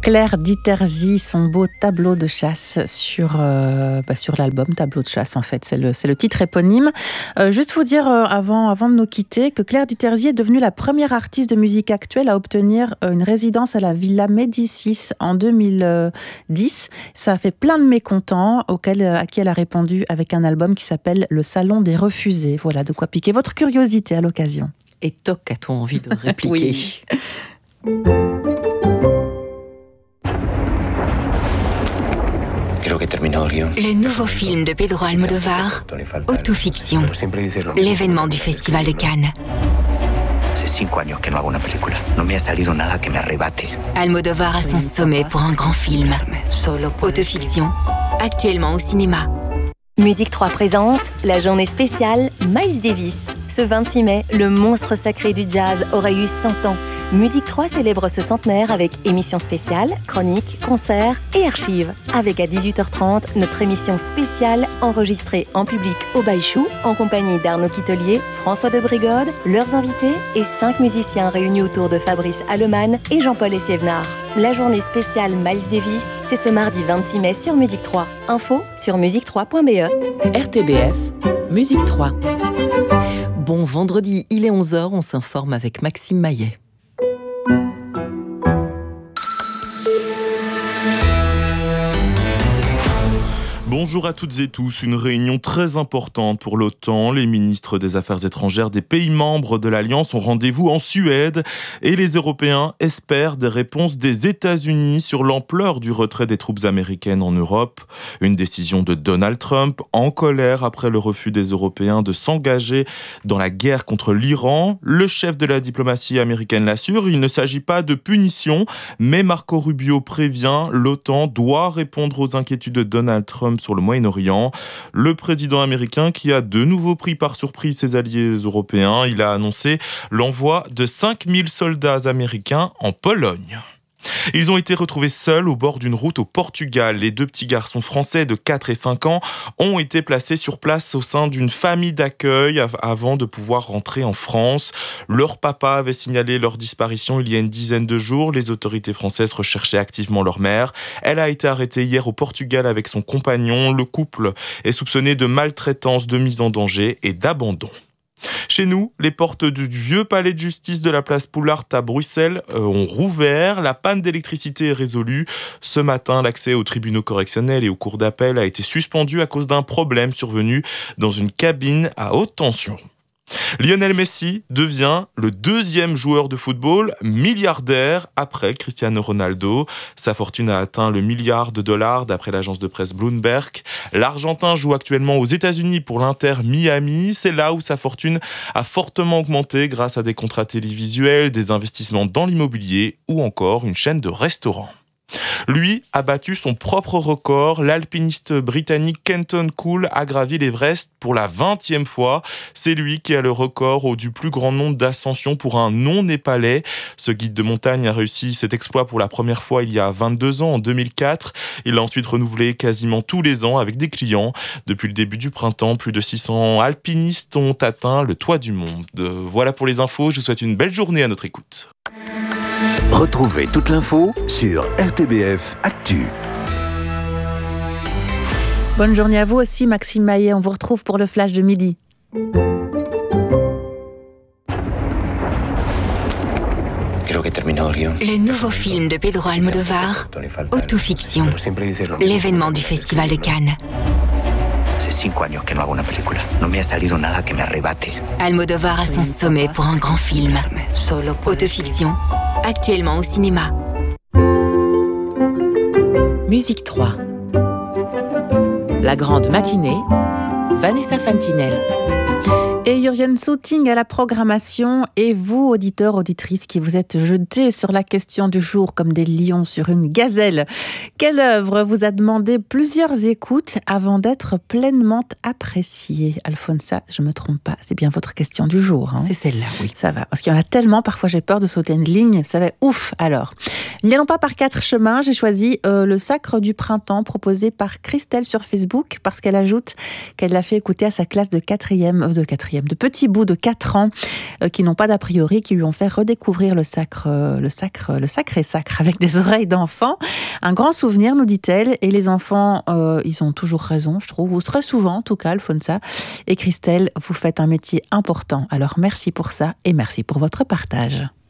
Claire Diterzi, son beau tableau de chasse sur l'album Tableau de chasse, en fait, c'est le titre éponyme. Juste vous dire avant de nous quitter que Claire Diterzi est devenue la première artiste de musique actuelle à obtenir une résidence à la Villa Médicis en 2010. Ça a fait plein de mécontents à qui elle a répondu avec un album qui s'appelle Le Salon des Refusés. Voilà de quoi piquer votre curiosité à l'occasion. Et toc, a-t-on envie de répliquer? Oui. Le nouveau film de Pedro Almodóvar, Autofiction, l'événement du Festival de Cannes. Almodóvar à son sommet pour un grand film. Autofiction, actuellement au cinéma. Musique 3 présente la journée spéciale Miles Davis. Ce 26 mai, le monstre sacré du jazz aurait eu 100 ans. Musique 3 célèbre ce centenaire avec émission spéciale, chroniques, concerts et archives. Avec à 18h30, notre émission spéciale enregistrée en public au Baïchou, en compagnie d'Arnaud Quitelier, François de Brigode, leurs invités et 5 musiciens réunis autour de Fabrice Allemann et Jean-Paul Estiévenard. La journée spéciale Miles Davis, c'est ce mardi 26 mai sur Musique 3. Info sur musique3.be. RTBF, Musique 3. Bon vendredi, il est 11h, on s'informe avec Maxime Maillet. Bonjour à toutes et tous, une réunion très importante pour l'OTAN. Les ministres des Affaires étrangères des pays membres de l'Alliance ont rendez-vous en Suède et les Européens espèrent des réponses des États-Unis sur l'ampleur du retrait des troupes américaines en Europe. Une décision de Donald Trump en colère après le refus des Européens de s'engager dans la guerre contre l'Iran. Le chef de la diplomatie américaine l'assure, il ne s'agit pas de punition, mais Marco Rubio prévient, l'OTAN doit répondre aux inquiétudes de Donald Trump sur le Moyen-Orient. Le président américain qui a de nouveau pris par surprise ses alliés européens, il a annoncé l'envoi de 5000 soldats américains en Pologne. Ils ont été retrouvés seuls au bord d'une route au Portugal. Les 2 petits garçons français de 4 et 5 ans ont été placés sur place au sein d'une famille d'accueil avant de pouvoir rentrer en France. Leur papa avait signalé leur disparition il y a une dizaine de jours. Les autorités françaises recherchaient activement leur mère. Elle a été arrêtée hier au Portugal avec son compagnon. Le couple est soupçonné de maltraitance, de mise en danger et d'abandon. Chez nous, les portes du vieux palais de justice de la place Poulart à Bruxelles ont rouvert. La panne d'électricité est résolue. Ce matin, l'accès aux tribunaux correctionnels et aux cours d'appel a été suspendu à cause d'un problème survenu dans une cabine à haute tension. Lionel Messi devient le 2e joueur de football milliardaire après Cristiano Ronaldo. Sa fortune a atteint le $1 milliard d'après l'agence de presse Bloomberg. L'Argentin joue actuellement aux États-Unis pour l'Inter Miami. C'est là où sa fortune a fortement augmenté grâce à des contrats télévisuels, des investissements dans l'immobilier ou encore une chaîne de restaurants. Lui a battu son propre record. L'alpiniste britannique Kenton Cole a gravi l'Everest pour la 20e fois. C'est lui qui a le record du plus grand nombre d'ascensions pour un non-népalais. Ce guide de montagne a réussi cet exploit pour la première fois il y a 22 ans, en 2004. Il l'a ensuite renouvelé quasiment tous les ans avec des clients. Depuis le début du printemps, plus de 600 alpinistes ont atteint le toit du monde. Voilà pour les infos. Je vous souhaite une belle journée à notre écoute. Retrouvez toute l'info sur RTBF Actu. Bonne journée à vous aussi, Maxime Maillet. On vous retrouve pour le flash de midi. Le nouveau film de Pedro Almodóvar, Autofiction, l'événement du Festival de Cannes. Almodóvar à son sommet pour un grand film. Autofiction, actuellement au cinéma. Musique 3. La grande matinée, Vanessa Fantinel. Et Jürgen Souting à la programmation, et vous, auditeurs, auditrices, qui vous êtes jetés sur la question du jour comme des lions sur une gazelle. Quelle œuvre vous a demandé plusieurs écoutes avant d'être pleinement appréciée? Alfonsa, je me trompe pas, c'est bien votre question du jour. Hein? C'est celle-là, oui. Ça va, parce qu'il y en a tellement, parfois j'ai peur de sauter une ligne, ça va ouf alors. N'y allons pas par 4 chemins, j'ai choisi le Sacre du printemps proposé par Christelle sur Facebook, parce qu'elle ajoute qu'elle l'a fait écouter à sa classe de 4e, quatrième, de petits bouts de 4 ans qui n'ont pas d'a priori, qui lui ont fait redécouvrir le sacré sacre avec des oreilles d'enfant. Un grand souvenir, nous dit-elle, et les enfants, ils ont toujours raison, je trouve, ou très souvent en tout cas, Alfonsa. Et Christelle, vous faites un métier important, alors merci pour ça et merci pour votre partage.